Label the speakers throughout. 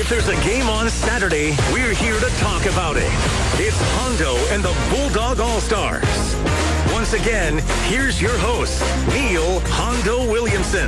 Speaker 1: there's a game on Saturday, we're here to talk about it. It's Hondo and the Bulldog All-Stars. Once again, here's your host, Neil Hondo Williamson.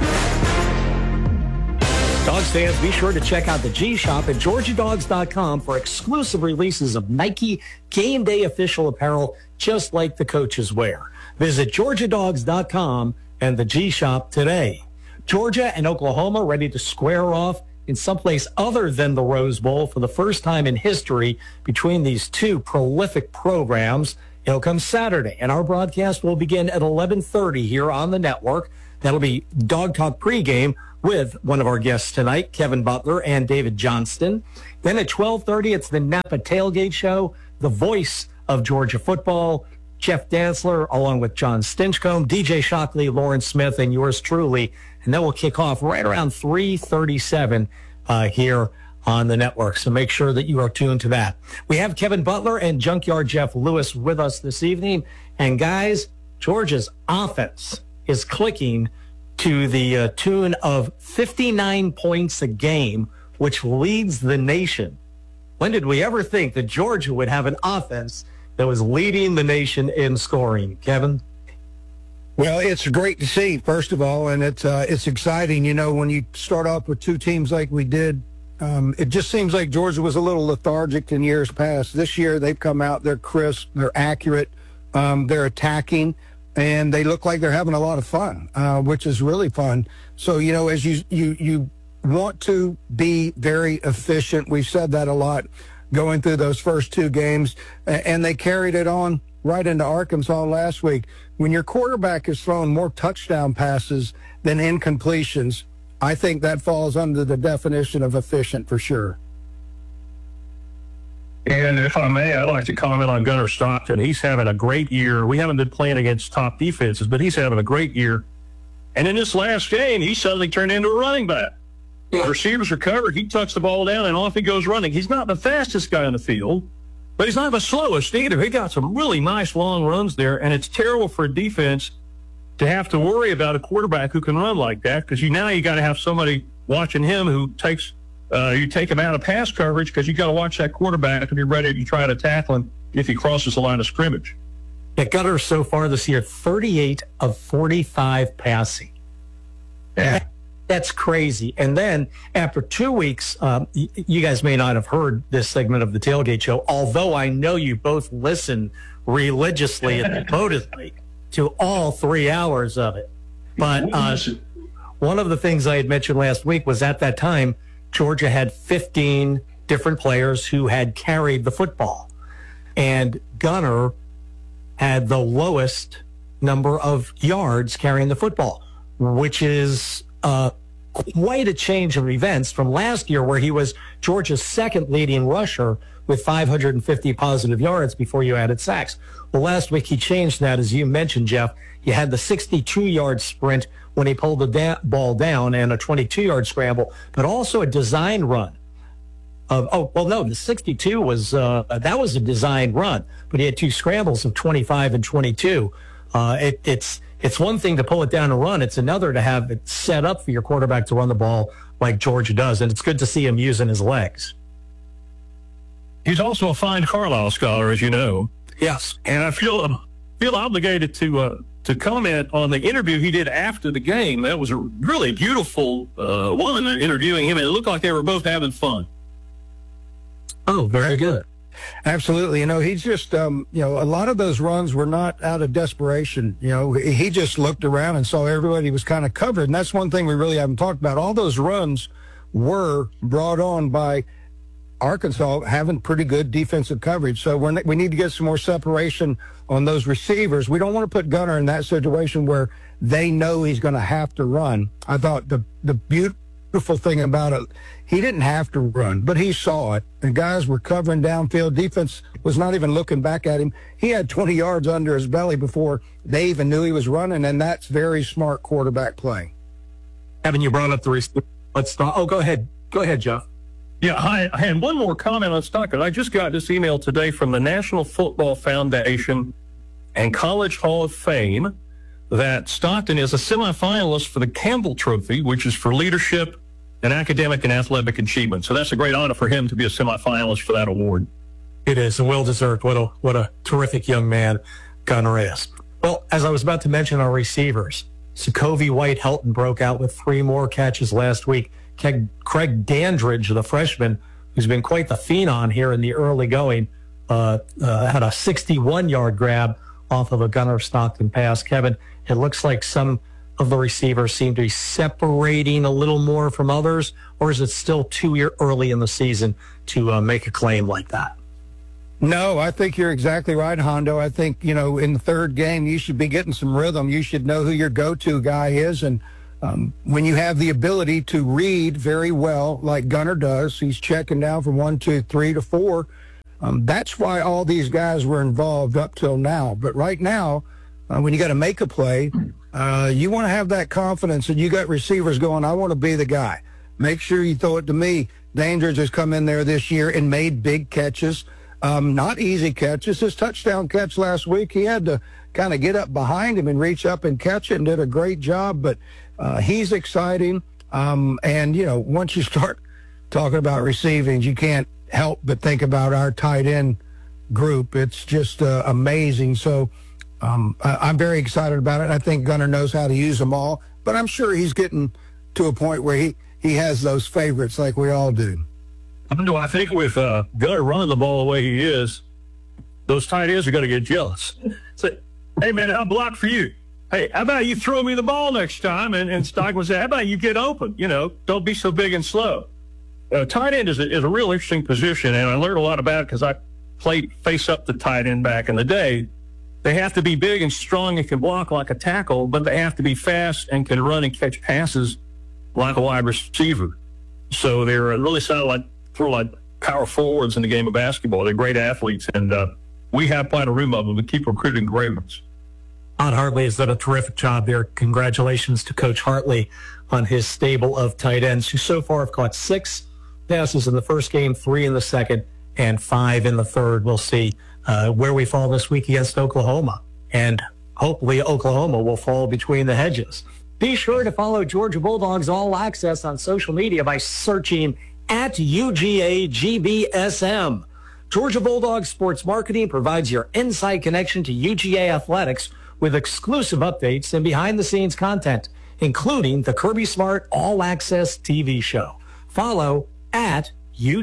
Speaker 2: Dogs fans, be sure to check out the G-Shop at GeorgiaDogs.com for exclusive releases of Nike Game Day official apparel, just like the coaches wear. Visit GeorgiaDogs.com and the G-Shop today. Georgia and Oklahoma ready to square off in someplace other than the Rose Bowl for the first time in history between these two prolific programs. It'll come Saturday, and our broadcast will begin at 11:30 here on the network. That'll be Dog Talk pregame with one of our guests tonight, Kevin Butler and David Johnston. Then at 12:30, it's the Napa Tailgate Show, the voice of Georgia football, Jeff Dantzler, along with John Stinchcomb, DJ Shockley, Lawrence Smith, and yours truly. And then we'll kick off right around 3:37 here on the network. So make sure that you are tuned to that. We have Kevin Butler and Junkyard Jeff Lewis with us this evening. And guys, Georgia's offense is clicking to the tune of 59 points a game, which leads the nation. When did we ever think that Georgia would have an offense that was leading the nation in scoring? Kevin?
Speaker 3: Well, it's great to see, first of all, and it's exciting. You know, when you start off with two teams like we did, it just seems like Georgia was a little lethargic in years past. This year, they've come out, they're crisp, they're accurate, they're attacking, and they look like they're having a lot of fun, which is really fun. So, you know, as you want to be very efficient, we've said that a lot going through those first two games, and they carried it on right into Arkansas last week. When your quarterback is throwing more touchdown passes than incompletions, I think that falls under the definition of efficient for sure.
Speaker 4: And if I may, I'd like to comment on Gunnar Stockton. He's having a great year. We haven't been playing against top defenses, but he's having a great year. And in this last game, he suddenly turned into a running back. The receivers are covered. He tucks the ball down, and off he goes running. He's not the fastest guy on the field, but he's not the slowest either. He got some really nice long runs there, and it's terrible for a defense to have to worry about a quarterback who can run like that, because you got to have somebody watching him who takes you take him out of pass coverage, because you got to watch that quarterback and be ready to try to tackle him if he crosses the line of scrimmage.
Speaker 2: Yeah, Gunnar so far this year, 38 of 45 passing.
Speaker 4: Yeah.
Speaker 2: That's crazy. And then after 2 weeks, you guys may not have heard this segment of the Tailgate Show, although I know you both listen religiously and devotedly to all 3 hours of it. But one of the things I had mentioned last week was at that time, Georgia had 15 different players who had carried the football. And Gunnar had the lowest number of yards carrying the football, which is quite a change of events from last year, where he was Georgia's second leading rusher with 550 positive yards before you added sacks. Well, last week he changed that, as you mentioned, Jeff. You had the 62-yard sprint when he pulled the ball down and a 22-yard scramble, but also a design run. The 62 was that was a designed run, but he had two scrambles of 25 and 22. It's one thing to pull it down and run. It's another to have it set up for your quarterback to run the ball like Georgia does, and it's good to see him using his legs.
Speaker 4: He's also a fine Carlisle scholar, as you know.
Speaker 2: Yes.
Speaker 4: And I feel obligated to comment on the interview he did after the game. That was a really beautiful one, interviewing him, and it looked like they were both having fun.
Speaker 2: Oh, very good.
Speaker 3: Absolutely. You know, he's just, a lot of those runs were not out of desperation. You know, he just looked around and saw everybody was kind of covered. And that's one thing we really haven't talked about. All those runs were brought on by Arkansas having pretty good defensive coverage. So we need to get some more separation on those receivers. We don't want to put Gunnar in that situation where they know he's going to have to run. I thought the beautiful thing about it, he didn't have to run, but he saw it. The guys were covering downfield. Defense was not even looking back at him. He had 20 yards under his belly before they even knew he was running, and that's very smart quarterback play.
Speaker 2: Evan, you brought up the receiver. Let's start. Oh, go ahead. Go ahead, Jeff.
Speaker 4: Yeah, I had one more comment on Stockton. I just got this email today from the National Football Foundation and College Hall of Fame that Stockton is a semifinalist for the Campbell Trophy, which is for leadership and academic and athletic achievement. So that's a great honor for him to be a semifinalist for that award.
Speaker 2: It is, and well deserved. What a terrific young man Gunnar is. Well, as I was about to mention, our receivers, Sokovie White-Helton broke out with 3 more catches last week. Craig Dandridge, the freshman, who's been quite the phenom here in the early going, had a 61-yard grab off of a Gunnar Stockton pass. Kevin, it looks like some of the receivers seem to be separating a little more from others, or is it still too early in the season to make a claim like that?
Speaker 3: No, I think you're exactly right, Hondo. I think, in the third game, you should be getting some rhythm. You should know who your go-to guy is. And when you have the ability to read very well, like Gunnar does, he's checking down from 1, 2, 3 to 4. That's why all these guys were involved up till now. But right now, when you got to make a play, you want to have that confidence, and you got receivers going, I want to be the guy. Make sure you throw it to me. Dandridge has come in there this year and made big catches. Not easy catches. His touchdown catch last week, he had to kind of get up behind him and reach up and catch it, and did a great job. But he's exciting. And, once you start talking about receiving, you can't help but think about our tight end group. It's just amazing. So I'm very excited about it. I think Gunnar knows how to use them all. But I'm sure he's getting to a point where he has those favorites like we all do.
Speaker 4: I think with Gunnar running the ball the way he is, those tight ends are going to get jealous. Say, hey, man, I'll block for you. Hey, how about you throw me the ball next time? And Stockton said, how about you get open? Don't be so big and slow. Tight end is a real interesting position, and I learned a lot about it because I played face up the tight end back in the day. They have to be big and strong and can block like a tackle, but they have to be fast and can run and catch passes like a wide receiver. So they're really sound like power forwards in the game of basketball. They're great athletes, and we have quite a room of them to keep recruiting great ones.
Speaker 2: Todd Hartley has done a terrific job there. Congratulations to Coach Hartley on his stable of tight ends, who so far have caught 6 passes in the first game, 3 in the second, and 5 in the third. We'll see where we fall this week against Oklahoma, and hopefully Oklahoma will fall between the hedges. Be sure to follow Georgia Bulldogs All Access on social media by searching at UGA-GBSM. Georgia Bulldogs Sports Marketing provides your inside connection to UGA athletics with exclusive updates and behind-the-scenes content, including the Kirby Smart All Access TV show. Follow at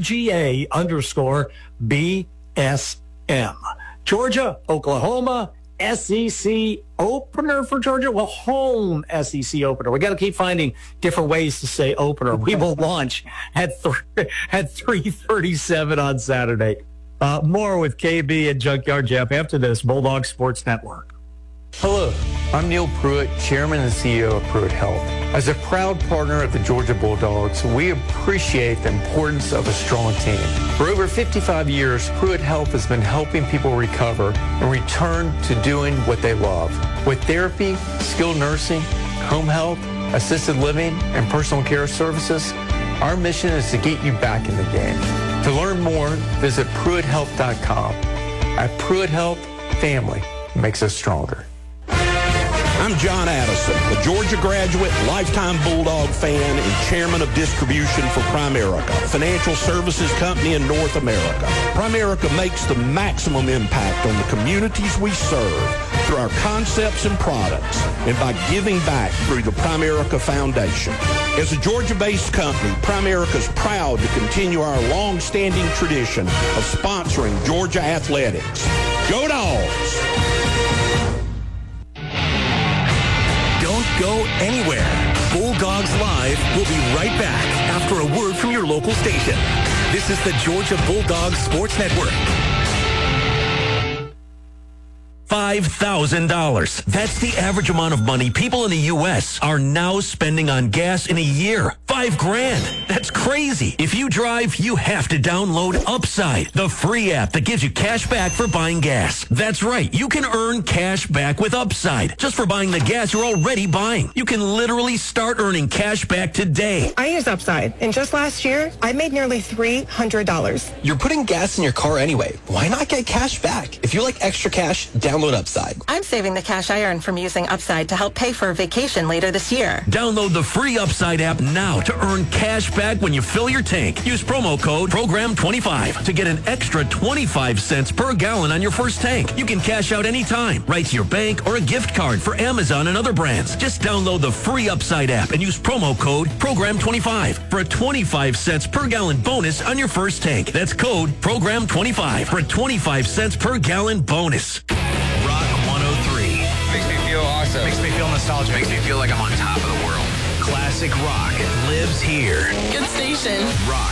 Speaker 2: UGA_BSM. Georgia, Oklahoma, SEC opener for Georgia? Well, home SEC opener. We got to keep finding different ways to say opener. We will launch at 3:37 on Saturday. More with KB and Junkyard Jeff after this. Bulldog Sports Network.
Speaker 5: Hello, I'm Neil Pruitt, Chairman and CEO of Pruitt Health. As a proud partner of the Georgia Bulldogs, we appreciate the importance of a strong team. For over 55 years, Pruitt Health has been helping people recover and return to doing what they love. With therapy, skilled nursing, home health, assisted living, and personal care services, our mission is to get you back in the game. To learn more, visit PruittHealth.com. At Pruitt Health, family makes us stronger.
Speaker 6: I'm John Addison, a Georgia graduate, lifetime Bulldog fan, and chairman of distribution for Primerica, a financial services company in North America. Primerica makes the maximum impact on the communities we serve through our concepts and products and by giving back through the Primerica Foundation. As a Georgia-based company, Primerica is proud to continue our long-standing tradition of sponsoring Georgia athletics. Go Dogs!
Speaker 1: Go anywhere. Bulldogs Live will be right back after a word from your local station. This is the Georgia Bulldogs Sports Network. $5,000. That's the average amount of money people in the U.S. are now spending on gas in a year. $5,000. That's crazy. If you drive, you have to download Upside, the free app that gives you cash back for buying gas. That's right. You can earn cash back with Upside just for buying the gas you're already buying. You can literally start earning cash back today.
Speaker 7: I use Upside, and just last year, I made nearly $300.
Speaker 8: You're putting gas in your car anyway. Why not get cash back? If you like extra cash, download Upside.
Speaker 7: I'm saving the cash I earn from using Upside to help pay for a vacation later this year.
Speaker 1: Download the free Upside app now to earn cash back when you fill your tank. Use promo code PROGRAM25 to get an extra 25 cents per gallon on your first tank. You can cash out anytime, right to your bank or a gift card for Amazon and other brands. Just download the free Upside app and use promo code PROGRAM25 for a 25 cents per gallon bonus on your first tank. That's code PROGRAM25 for a 25 cents per gallon bonus.
Speaker 9: Rock 103.
Speaker 10: Makes me feel awesome.
Speaker 9: Makes me feel nostalgic.
Speaker 10: Makes me feel like I'm on top of the world.
Speaker 9: Classic rock lives here.
Speaker 7: Good station.
Speaker 9: Rock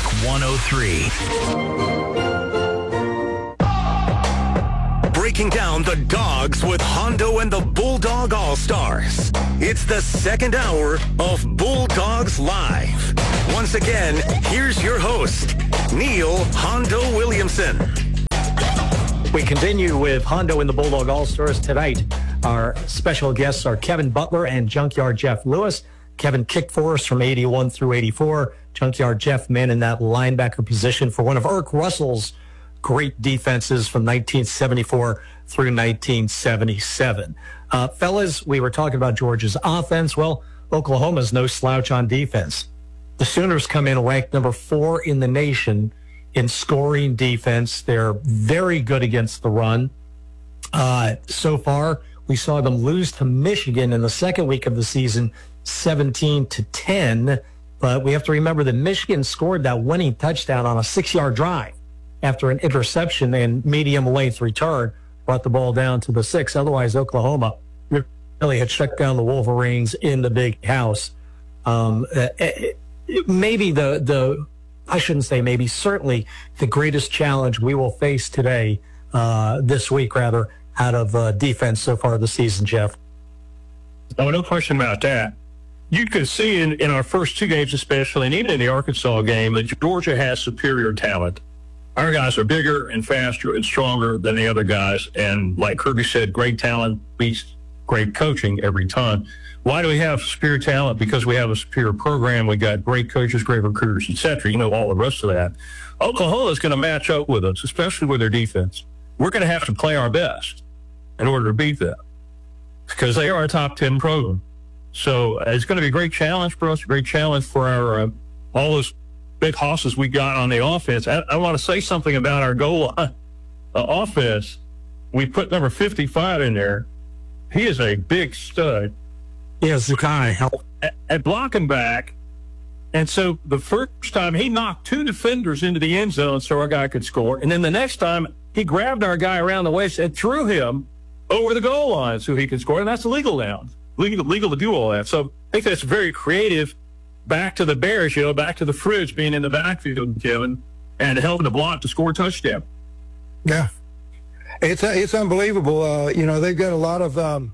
Speaker 9: 103.
Speaker 11: Breaking down the dogs with Hondo and the Bulldog All-Stars. It's the second hour of Bulldogs Live. Once again, here's your host, Neil Hondo Williamson.
Speaker 2: We continue with Hondo and the Bulldog All-Stars tonight. Our special guests are Kevin Butler and Junkyard Jeff Lewis. Kevin kicked for us from 81 through 84. Junkyard Jeff man in that linebacker position for one of Irk Russell's great defenses from 1974 through 1977. Fellas, we were talking about Georgia's offense. Well, Oklahoma's no slouch on defense. The Sooners come in ranked number 4 in the nation in scoring defense. They're very good against the run. So far, we saw them lose to Michigan in the second week of the season, 17-10. But we have to remember that Michigan scored that winning touchdown on a 6-yard drive after an interception and medium length return, brought the ball down to the 6. Otherwise, Oklahoma really had shut down the Wolverines in the big house. Maybe I shouldn't say maybe, certainly the greatest challenge we will face today, this week rather, out of defense so far this season, Jeff.
Speaker 4: No question about that. You could see in our first 2 games especially, and even in the Arkansas game, that Georgia has superior talent. Our guys are bigger and faster and stronger than the other guys. And like Kirby said, great talent beats great coaching every time. Why do we have superior talent? Because we have a superior program. We got great coaches, great recruiters, etc. You know, all the rest of that. Oklahoma is going to match up with us, especially with their defense. We're going to have to play our best in order to beat them because they are a top 10 program. So it's going to be a great challenge for us, a great challenge for our all those big hosses we got on the offense. I want to say something about our goal line offense. We put number 55 in there. He is a big stud.
Speaker 2: Yeah, Zukai.
Speaker 4: At blocking back. And so the first time he knocked 2 defenders into the end zone so our guy could score. And then the next time he grabbed our guy around the waist and threw him over the goal line so he could score. And that's illegal now. Legal to do all that. So I think that's very creative. Back to the Bears, back to the fridge being in the backfield, Kevin, and helping to block to score a touchdown.
Speaker 3: Yeah. It's unbelievable. They've got a lot of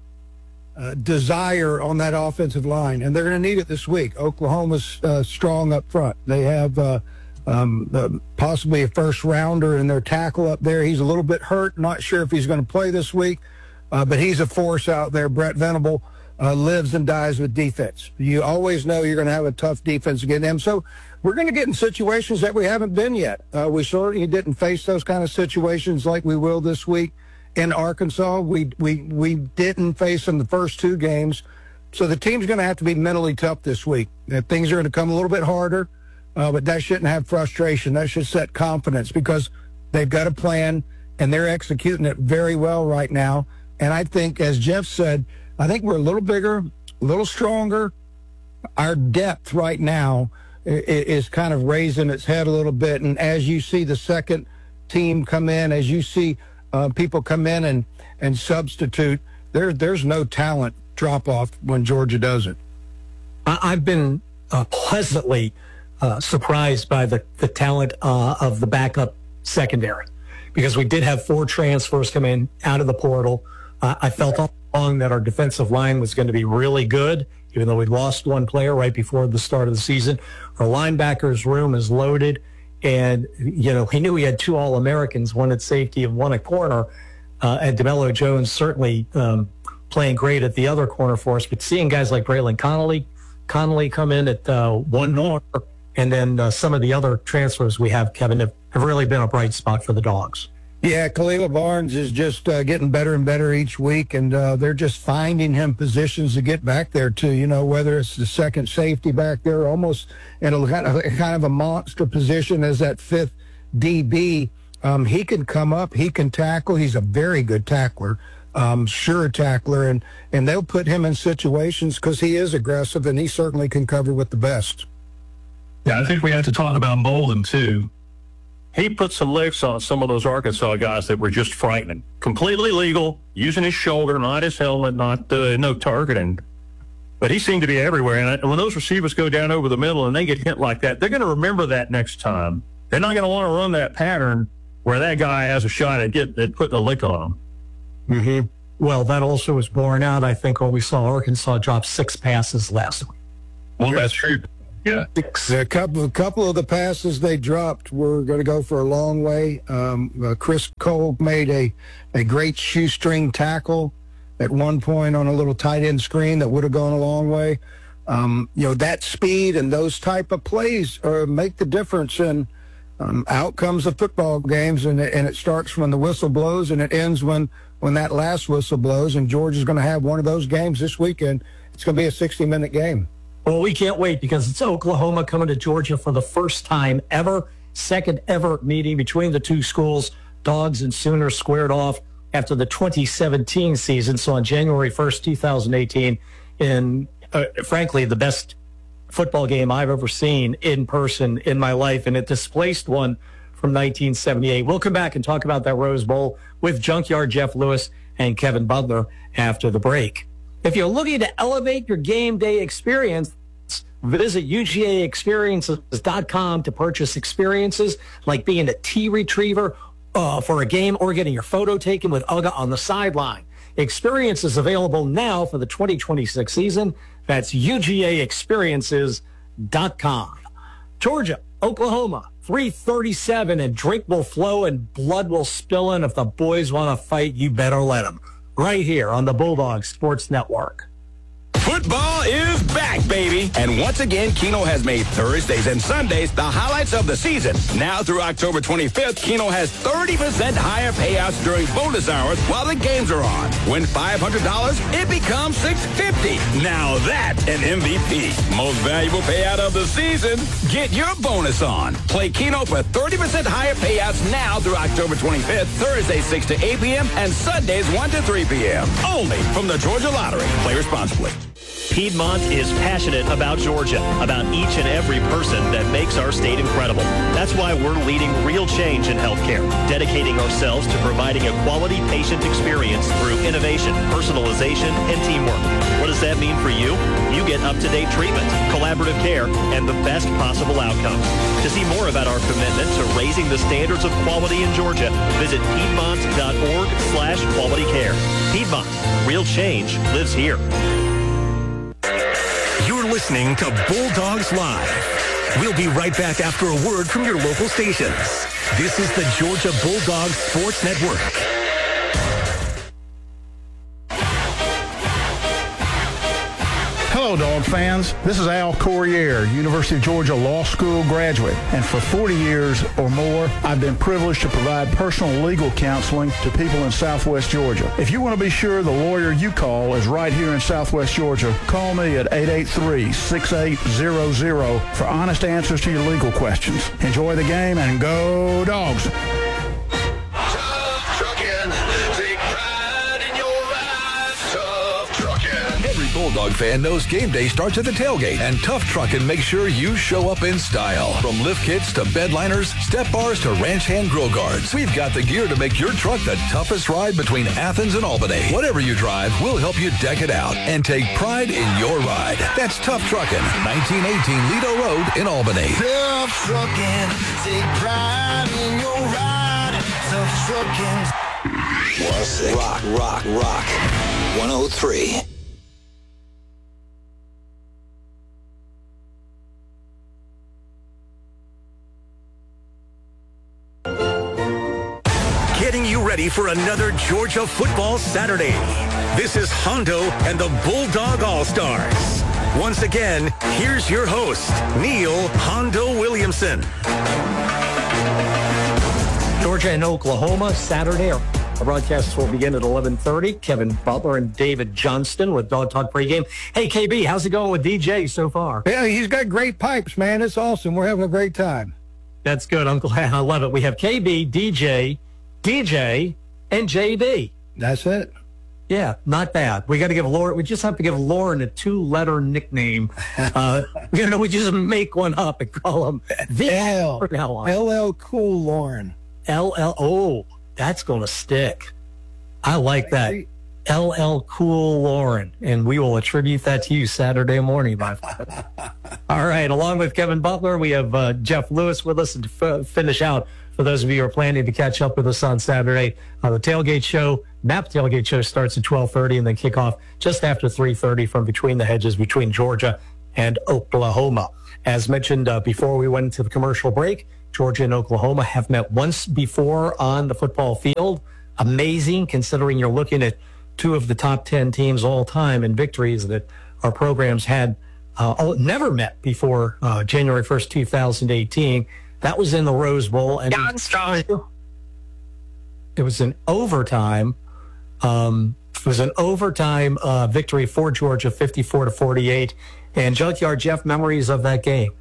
Speaker 3: desire on that offensive line, and they're going to need it this week. Oklahoma's strong up front. They have possibly a first-rounder in their tackle up there. He's a little bit hurt. Not sure if he's going to play this week, but he's a force out there. Brett Venable lives and dies with defense. You always know you're going to have a tough defense against them. So we're going to get in situations that we haven't been yet. We certainly didn't face those kind of situations like we will this week in Arkansas. We didn't face them the first 2 games. So the team's going to have to be mentally tough this week. Things are going to come a little bit harder, but that shouldn't have frustration. That should set confidence because they've got a plan and they're executing it very well right now. And I think, as Jeff said, I think we're a little bigger, a little stronger. Our depth right now is kind of raising its head a little bit. And as you see the second team come in, as you see people come in and substitute, there's no talent drop-off when Georgia does it.
Speaker 2: I've been pleasantly surprised by the talent of the backup secondary because we did have 4 transfers come in out of the portal. I felt all along that our defensive line was going to be really good, even though we lost 1 player right before the start of the season. Our linebackers room is loaded, and, he knew he had 2 All-Americans, one at safety and one at corner, and DeMello Jones certainly playing great at the other corner for us, but seeing guys like Braylon Connolly come in at 1 corner, and then some of the other transfers we have, Kevin, have really been a bright spot for the Dogs.
Speaker 3: Yeah, Khalil Barnes is just getting better and better each week, and they're just finding him positions to get back there to, whether it's the second safety back there, almost in a kind of a monster position as that fifth DB. He can come up, he can tackle. He's a very good tackler, sure tackler, and they'll put him in situations because he is aggressive, and he certainly can cover with the best.
Speaker 4: Yeah, I think we have to talk about Bolden, too. He put some licks on some of those Arkansas guys that were just frightening. Completely legal, using his shoulder, not his helmet, no targeting. But he seemed to be everywhere. And when those receivers go down over the middle and they get hit like that, they're going to remember that next time. They're not going to want to run that pattern where that guy has a shot at putting a lick on him.
Speaker 2: Mm-hmm. Well, that also was borne out, I think, when we saw Arkansas drop 6 passes last week.
Speaker 4: Well, that's true. Yeah,
Speaker 3: a couple of the passes they dropped were going to go for a long way. Chris Cole made a great shoestring tackle at one point on a little tight end screen that would have gone a long way. That speed and those type of plays make the difference in outcomes of football games, and it starts when the whistle blows and it ends when that last whistle blows. And Georgia's going to have one of those games this weekend. It's going to be a 60-minute game.
Speaker 2: Well, we can't wait because it's Oklahoma coming to Georgia for the first time ever. Second ever meeting between the two schools. Dogs and Sooners squared off after the 2017 season. So on January 1st, 2018, in frankly, the best football game I've ever seen in person in my life. And it displaced one from 1978. We'll come back and talk about that Rose Bowl with Junkyard Jeff Lewis and Kevin Butler after the break. If you're looking to elevate your game day experience, visit UGAexperiences.com to purchase experiences like being a tea retriever for a game or getting your photo taken with Uga on the sideline. Experiences available now for the 2026 season. That's UGAexperiences.com. Georgia, Oklahoma, 3:37, and drink will flow and blood will spill in. If the boys want to fight, you better let them. Right here on the Bulldog Sports Network.
Speaker 11: Football is back, baby. And once again, Keno has made Thursdays and Sundays the highlights of the season. Now through October 25th, Keno has 30% higher payouts during bonus hours while the games are on. Win $500, it becomes $650. Now that's an MVP. Most valuable payout of the season. Get your bonus on. Play Keno for 30% higher payouts now through October 25th, Thursdays 6 to 8 p.m. and Sundays 1 to 3 p.m. Only from the Georgia Lottery. Play responsibly.
Speaker 8: Piedmont is passionate about Georgia, about each and every person that makes our state incredible. That's why we're leading real change in healthcare, dedicating ourselves to providing a quality patient experience through innovation, personalization, and teamwork. What does that mean for you? You get up-to-date treatment, collaborative care, and the best possible outcomes. To see more about our commitment to raising the standards of quality in Georgia, visit Piedmont.org/quality care. Piedmont, real change lives here.
Speaker 11: You're listening to Bulldogs Live. We'll be right back after a word from your local stations. This is the Georgia Bulldogs Sports Network.
Speaker 12: Hello, dog fans. This is Al Corriere, University of Georgia Law School graduate. And for 40 years or more, I've been privileged to provide personal legal counseling to people in Southwest Georgia. If you want to be sure the lawyer you call is right here in Southwest Georgia, call me at 883-6800 for honest answers to your legal questions. Enjoy the game and go Dogs!
Speaker 13: Bulldog fan knows game day starts at the tailgate, and Tough Truckin' makes sure you show up in style. From lift kits to bed liners, step bars to ranch hand grill guards, we've got the gear to make your truck the toughest ride between Athens and Albany. Whatever you drive, we'll help you deck it out and take pride in your ride. That's Tough Truckin', 1918 Lido Road in Albany.
Speaker 14: Tough Truckin', take pride in your ride. Tough Truckin'.
Speaker 15: Rock 103.
Speaker 11: Getting you ready for another Georgia football Saturday. This is Hondo and the Bulldog All-Stars. Once again, here's your host, Neil Hondo Williamson.
Speaker 2: Georgia and Oklahoma, Saturday. Our broadcasts will begin at 11:30. Kevin Butler and David Johnston with Dog Talk pregame. Hey, KB, how's it going with DJ so far?
Speaker 3: Yeah, he's got great pipes, man. It's awesome. We're having a great time.
Speaker 2: That's good. I'm glad. I love it. We have KB, DJ, and JD.
Speaker 3: That's it.
Speaker 2: Yeah, not bad. We got to give Lauren. We just have to give Lauren a 2-letter nickname. We just make one up and call him
Speaker 3: LL Cool Lauren.
Speaker 2: LL. Oh, that's going to stick. I like that. LL Cool Lauren, and we will attribute that to you Saturday morning, my friend. All right. Along with Kevin Butler, we have Jeff Lewis with us to finish out. For those of you who are planning to catch up with us on Saturday, the tailgate show, MAP tailgate show starts at 12:30 and then kick off just after 3:30 from Between the Hedges between Georgia and Oklahoma. As mentioned before we went into the commercial break, Georgia and Oklahoma have met once before on the football field. Amazing, considering you're looking at two of the top 10 teams all time in victories that our programs had never met before January 1st, 2018. That was in the Rose Bowl. And it was an overtime. It was an overtime victory for Georgia, 54-48. And Junkyard Jeff, memories of that game.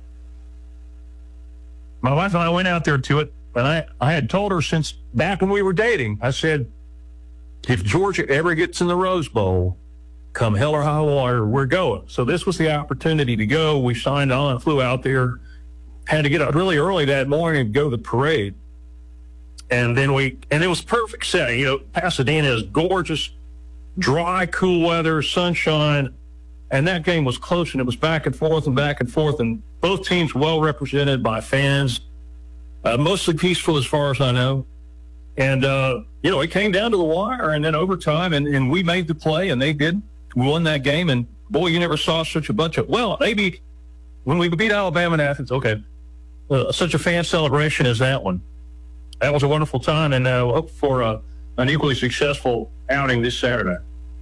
Speaker 4: My wife and I went out there to it, and I had told her since back when we were dating, I said, if Georgia ever gets in the Rose Bowl, come hell or high water, we're going. So this was the opportunity to go. We signed on, flew out there, had to get up really early that morning to go to the parade. And then it was perfect setting. You know, Pasadena is gorgeous, dry, cool weather, sunshine. And that game was close, and it was back and forth. And both teams well represented by fans, mostly peaceful as far as I know. And, it came down to the wire and then overtime, and we made the play, and they did. We won that game, and, boy, you never saw such a bunch of, maybe when we beat Alabama in Athens, okay, such a fan celebration as that one. That was a wonderful time, and hope for an equally successful outing this Saturday.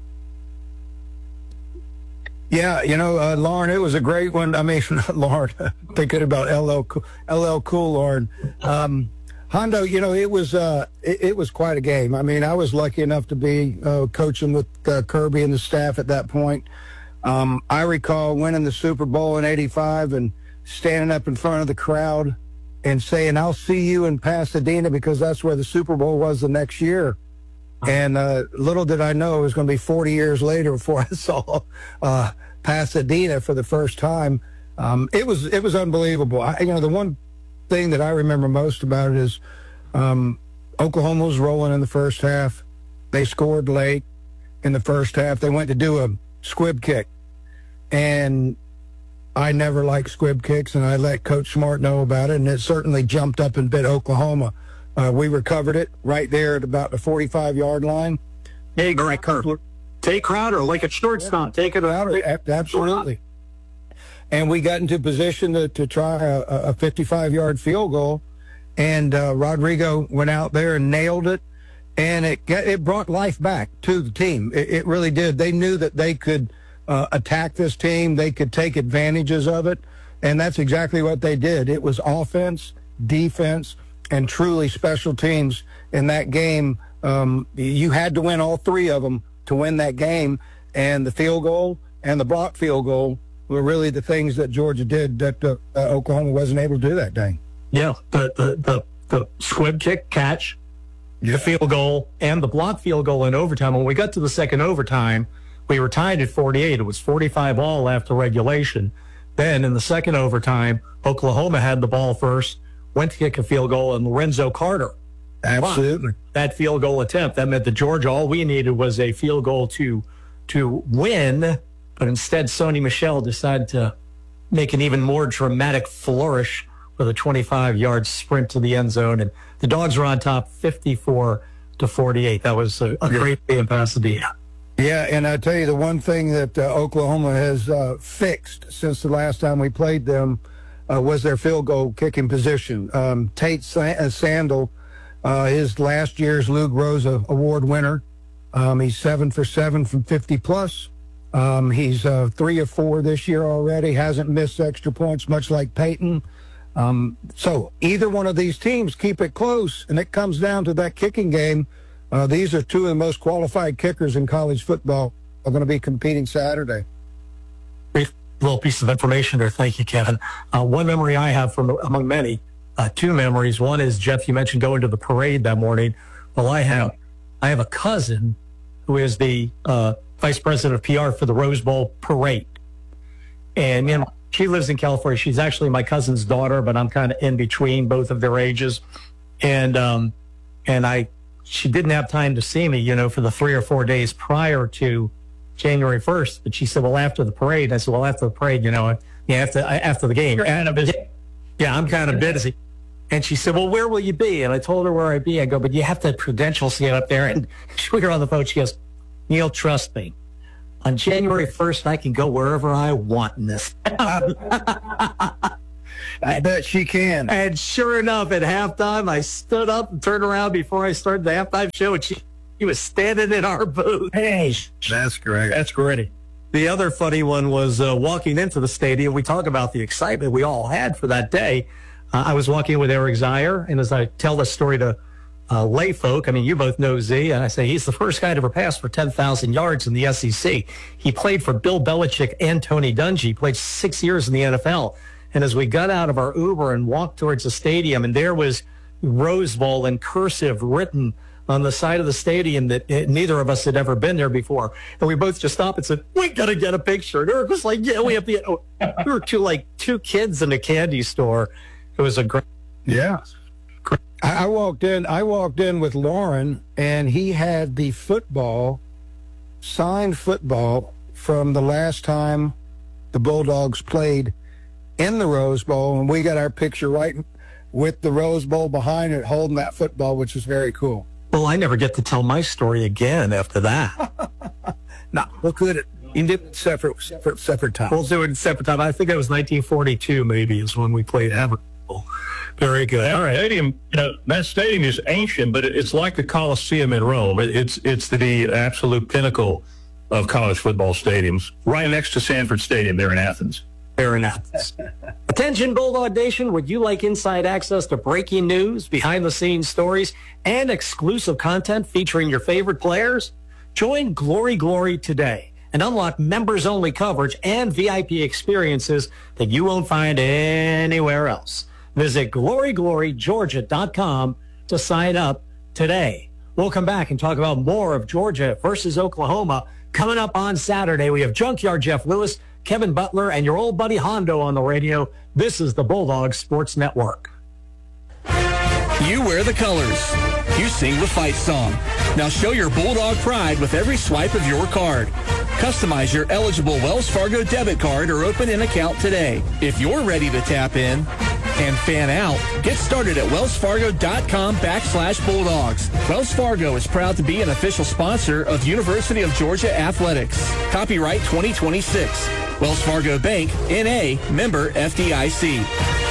Speaker 3: Yeah, Lauren, it was a great one. I mean, not Lauren, thinking about LL Cool Lauren. Hondo, it was quite a game. I mean, I was lucky enough to be coaching with Kirby and the staff at that point. I recall winning the Super Bowl in '85 and standing up in front of the crowd and saying, "I'll see you in Pasadena," because that's where the Super Bowl was the next year. And little did I know it was going to be 40 years later before I saw Pasadena for the first time. It was unbelievable. The one thing that I remember most about it is Oklahoma was rolling in the first half. They scored late in the first half. They went to do a squib kick. And I never liked squib kicks, and I let Coach Smart know about it, and it certainly jumped up and bit Oklahoma. We recovered it right there at about the 45-yard line.
Speaker 2: Hey, Greg Kirkler. Take Crowder like a shortstop. Take it out.
Speaker 3: Absolutely. And we got into position to try a 55-yard field goal, and Rodrigo went out there and nailed it, and it brought life back to the team. It really did. They knew that they could attack this team. They could take advantages of it, and that's exactly what they did. It was offense, defense, and truly special teams in that game. You had to win all three of them to win that game, and the field goal and the block field goal were really the things that Georgia did that Oklahoma wasn't able to do that day.
Speaker 2: Yeah, the squib kick catch, the field goal, and the block field goal in overtime. When we got to the second overtime, we were tied at 48. It was 45 all after regulation. Then in the second overtime, Oklahoma had the ball first, went to kick a field goal, and Lorenzo Carter.
Speaker 3: Absolutely.
Speaker 2: That field goal attempt, that meant that Georgia, all we needed was a field goal to win, but instead Sony Michel decided to make an even more dramatic flourish with a 25-yard sprint to the end zone, and the Dogs were on top 54-48. That was a great day in Pasadena.
Speaker 3: Yeah, and I tell you, the one thing that Oklahoma has fixed since the last time we played them was their field goal kicking position. Tate Sandel, his last year's Lou Groza Award winner. He's 7 for 7 from 50-plus. He's 3 of 4 this year already. Hasn't missed extra points, much like Peyton. So either one of these teams keep it close, and it comes down to that kicking game. These are two of the most qualified kickers in college football are going to be competing Saturday.
Speaker 2: Brief little piece of information there. Thank you, Kevin. One memory I have from among many, two memories. One is, Jeff, you mentioned going to the parade that morning. Well, I have a cousin who is the vice president of PR for the Rose Bowl parade. And you know, she lives in California. She's actually my cousin's daughter, but I'm kind of in between both of their ages. And she didn't have time to see me, you know, for the 3 or 4 days prior to January 1st. But she said, well, after the parade. I said, well, after the parade, you know, after the game. You're kind of busy. Yeah, I'm kind of busy. And she said, well, where will you be? And I told her where I'd be. I go, but you have to have credentials to get up there. And we were on the phone. She goes, Neil, trust me. On January 1st, I can go wherever I want in this town.
Speaker 3: I bet she can.
Speaker 2: And sure enough, at halftime, I stood up and turned around before I started the halftime show, and she was standing in our booth. Hey,
Speaker 3: that's great.
Speaker 2: That's great. The other funny one was walking into the stadium. We talk about the excitement we all had for that day. I was walking with Eric Zier, and as I tell the story to lay folk, I mean, you both know Z, and I say he's the first guy to ever pass for 10,000 yards in the SEC. He played for Bill Belichick and Tony Dungy. He played 6 years in the NFL. And as we got out of our Uber and walked towards the stadium, and there was Rose Bowl in cursive written on the side of the stadium that neither of us had ever been there before. And we both just stopped and said, we got to get a picture. And Eric was like, yeah, we have to. We were two kids in a candy store. It was a great.
Speaker 3: Yeah. I walked in with Lauren, and he had the signed football from the last time the Bulldogs played in the Rose Bowl, and we got our picture right with the Rose Bowl behind it, holding that football, which is very cool.
Speaker 2: Well, I never get to tell my story again after that.
Speaker 3: No, we'll do it in separate time.
Speaker 2: We'll do it in separate time. I think that was 1942, maybe, is when we played Everett. Very good.
Speaker 4: All right, that stadium is ancient, but it's like the Coliseum in Rome. It's the absolute pinnacle of college football stadiums, right next to Sanford Stadium there in Athens.
Speaker 2: Attention, Bulldog Nation. Would you like inside access to breaking news, behind-the-scenes stories, and exclusive content featuring your favorite players? Join Glory today and unlock members-only coverage and VIP experiences that you won't find anywhere else. Visit glorygeorgia.com to sign up today. We'll come back and talk about more of Georgia versus Oklahoma. Coming up on Saturday, we have Junkyard Jeff Lewis, Kevin Butler, and your old buddy Hondo on the radio. This is the Bulldog Sports Network.
Speaker 16: You wear the colors. You sing the fight song. Now show your Bulldog pride with every swipe of your card. Customize your eligible Wells Fargo debit card or open an account today. If you're ready to tap in and fan out, get started at wellsfargo.com/Bulldogs. Wells Fargo is proud to be an official sponsor of University of Georgia Athletics. Copyright 2026. Wells Fargo Bank, N.A., member FDIC.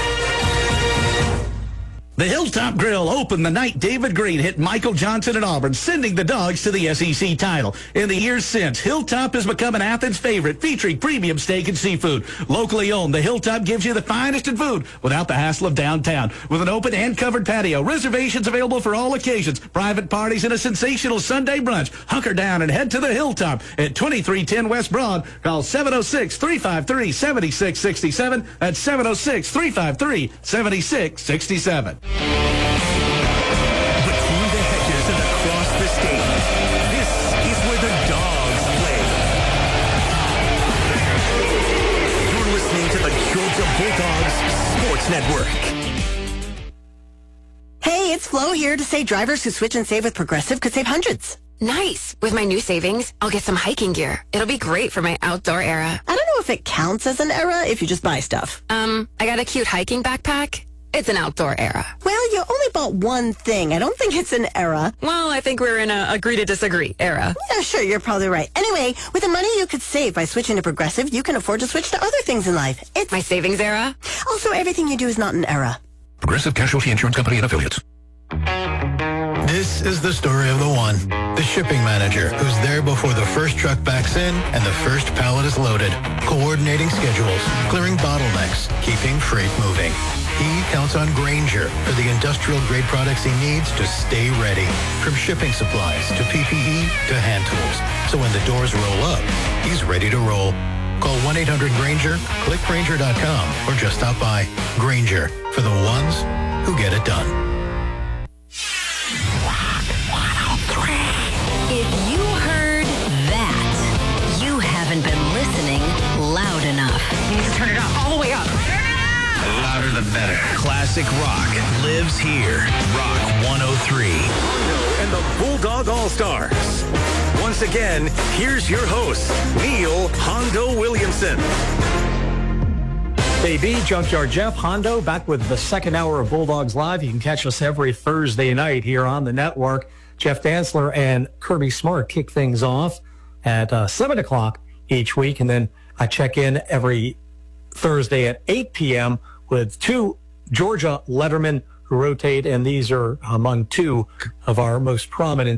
Speaker 17: The Hilltop Grill opened the night David Green hit Michael Johnson at Auburn, sending the Dogs to the SEC title. In the years since, Hilltop has become an Athens favorite, featuring premium steak and seafood. Locally owned, the Hilltop gives you the finest in food without the hassle of downtown. With an open and covered patio, reservations available for all occasions, private parties, and a sensational Sunday brunch. Hunker down and head to the Hilltop at 2310 West Broad. Call 706-353-7667. That's 706-353-7667.
Speaker 11: Between the hedges and across the state, this is where the Dogs play. You're listening to the Georgia Bulldogs Sports Network.
Speaker 18: Hey, it's Flo here to say drivers who switch and save with Progressive could save hundreds.
Speaker 19: Nice. With my new savings, I'll get some hiking gear. It'll be great for my outdoor era.
Speaker 18: I don't know if it counts as an era if you just buy stuff.
Speaker 19: I got a cute hiking backpack. It's an outdoor era.
Speaker 18: Well, you only bought one thing. I don't think it's an era.
Speaker 19: Well, I think we're in a agree to disagree era.
Speaker 18: Yeah, sure, you're probably right. Anyway, with the money you could save by switching to Progressive, you can afford to switch to other things in life. It's
Speaker 19: my savings era.
Speaker 18: Also, everything you do is not an era.
Speaker 20: Progressive Casualty Insurance Company and Affiliates.
Speaker 21: This is the story of the one, the shipping manager, who's there before the first truck backs in and the first pallet is loaded, coordinating schedules, clearing bottlenecks, keeping freight moving. He counts on Grainger for the industrial-grade products he needs to stay ready. From shipping supplies to PPE to hand tools. So when the doors roll up, he's ready to roll. Call 1-800-GRAINGER, click Grainger.com, or just stop by. Grainger, for the ones who get it done.
Speaker 5: If you heard that, you haven't been listening loud enough.
Speaker 22: You need to turn it up, all the way up.
Speaker 9: The louder the better. Classic rock lives here. Rock 103.
Speaker 11: And the Bulldog All-Stars. Once again, here's your host, Neil Hondo Williamson.
Speaker 2: AB, Junkyard Jeff, Hondo, back with the second hour of Bulldogs Live. You can catch us every Thursday night here on the network. Jeff Dantzler and Kirby Smart kick things off at 7 o'clock each week. And then I check in every Thursday at 8 p.m. with two Georgia lettermen who rotate. And these are among two of our most prominent